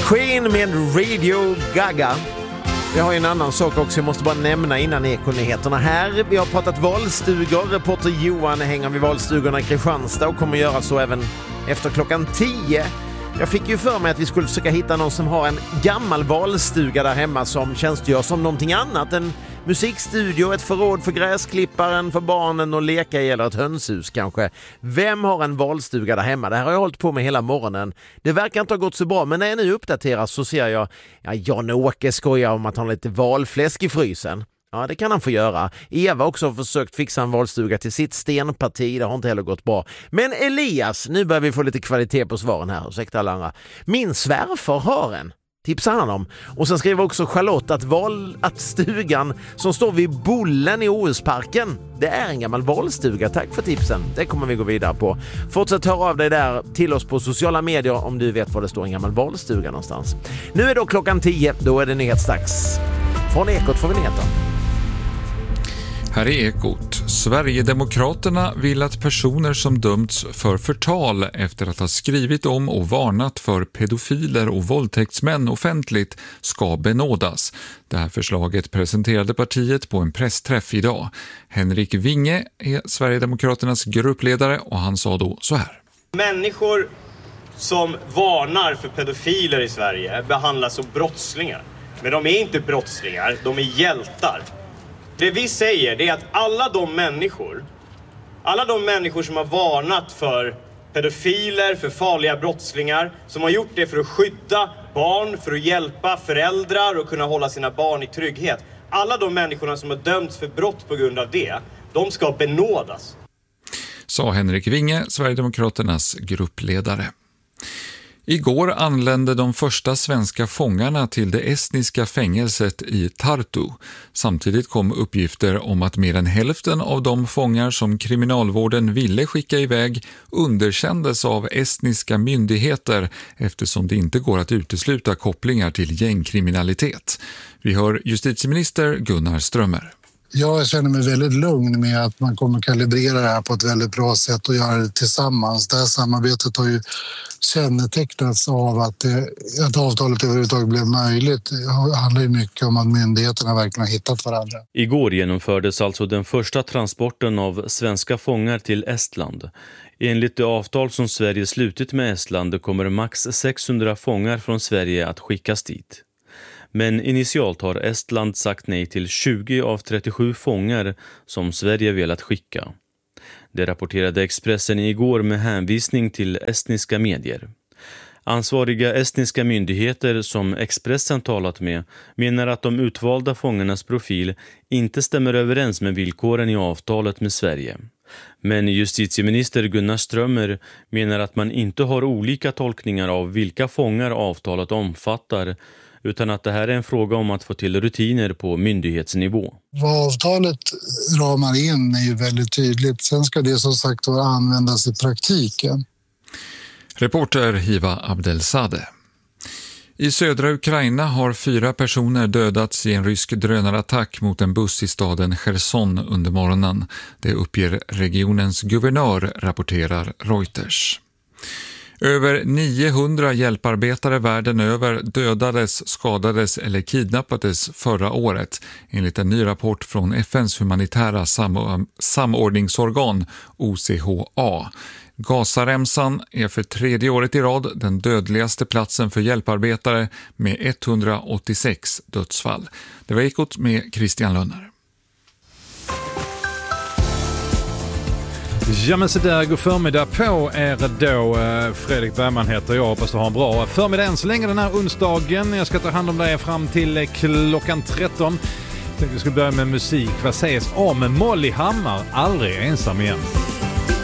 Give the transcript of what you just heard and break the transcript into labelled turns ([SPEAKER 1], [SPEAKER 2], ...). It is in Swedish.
[SPEAKER 1] Queen med Radio Gaga. Vi har ju en annan sak också jag måste bara nämna innan ekonyheterna här. Vi har pratat valstugor. Reporter Johan hänger vid valstugorna i Kristianstad och kommer göra så även efter klockan 10. Jag fick ju för mig att vi skulle försöka hitta någon som har en gammal valstuga där hemma som tjänstgör som någonting annat. En musikstudio, ett förråd för gräsklipparen, för barnen att leka i eller ett hönshus kanske. Vem har en valstuga där hemma? Det här har jag hållit på med hela morgonen. Det verkar inte ha gått så bra, men när jag nu uppdaterar så ser jag Jan-Åke skojar om att han har lite valfläsk i frysen. Ja, det kan han få göra. Eva också har försökt fixa en valstuga till sitt stenparti. Det har inte heller gått bra. Men Elias, nu börjar vi få lite kvalitet på svaren här. Ursäkta alla andra. Min svärfar har en. Tipsar han om. Och sen skriver också Charlotte att stugan som står vid Bullen i Åhusparken, det är en gammal valstuga. Tack för tipsen. Det kommer vi gå vidare på. Fortsätt höra av dig där till oss på sociala medier om du vet var det står en gammal valstuga någonstans. Nu är då klockan 10. Då är det nyhetsdags. Från Ekot får vi nyheter.
[SPEAKER 2] Här är Ekot. Sverigedemokraterna vill att personer som dömts för förtal efter att ha skrivit om och varnat för pedofiler och våldtäktsmän offentligt ska benådas. Det här förslaget presenterade partiet på en pressträff idag. Henrik Winge är Sverigedemokraternas gruppledare och han sa då så här.
[SPEAKER 3] Människor som varnar för pedofiler i Sverige behandlas som brottslingar. Men de är inte brottslingar, de är hjältar. Det vi säger det är att alla de människor som har varnat för pedofiler, för farliga brottslingar, som har gjort det för att skydda barn, för att hjälpa föräldrar och kunna hålla sina barn i trygghet. Alla de människorna som har dömts för brott på grund av det, de ska benådas.
[SPEAKER 2] Sa Henrik Winge, Sverigedemokraternas gruppledare. Igår anlände de första svenska fångarna till det estniska fängelset i Tartu. Samtidigt kom uppgifter om att mer än hälften av de fångar som kriminalvården ville skicka iväg underkändes av estniska myndigheter eftersom det inte går att utesluta kopplingar till gängkriminalitet. Vi hör justitieminister Gunnar Strömmer.
[SPEAKER 4] Jag känner mig väldigt lugn med att man kommer kalibrera det här på ett väldigt bra sätt och göra det tillsammans. Det här samarbetet har ju kännetecknats av att avtalet överhuvudtaget blev möjligt. Det handlar ju mycket om att myndigheterna verkligen har hittat varandra.
[SPEAKER 5] Igår genomfördes alltså den första transporten av svenska fångar till Estland. Enligt det avtal som Sverige slutit med Estland kommer max 600 fångar från Sverige att skickas dit. Men initialt har Estland sagt nej till 20 av 37 fångar som Sverige velat skicka. Det rapporterade Expressen igår med hänvisning till estniska medier. Ansvariga estniska myndigheter som Expressen talat med menar att de utvalda fångarnas profil inte stämmer överens med villkoren i avtalet med Sverige. Men justitieminister Gunnar Strömmer menar att man inte har olika tolkningar av vilka fångar avtalet omfattar, utan att det här är en fråga om att få till rutiner på myndighetsnivå.
[SPEAKER 4] Vad avtalet ramar in är ju väldigt tydligt. Sen ska det som sagt användas i praktiken.
[SPEAKER 2] Reporter Hiva Abdelsade. I södra Ukraina har 4 personer dödats i en rysk drönarattack mot en buss i staden Cherson under morgonen. Det uppger regionens guvernör, rapporterar Reuters. Över 900 hjälparbetare världen över dödades, skadades eller kidnappades förra året, enligt en ny rapport från FNs humanitära samordningsorgan OCHA. Gazaremsan är för 3:e året i rad den dödligaste platsen för hjälparbetare med 186 dödsfall. Det var Ekot med Christian Lönner.
[SPEAKER 6] Ja, men så där, god förmiddag på er då. Fredrik Bergman heter jag, hoppas du har en bra förmiddag än så länge den här onsdagen. Jag ska ta hand om dig fram till klockan 13. Jag tänkte vi skulle börja med musik. Vad sägs om Molly Hammar, aldrig ensam igen?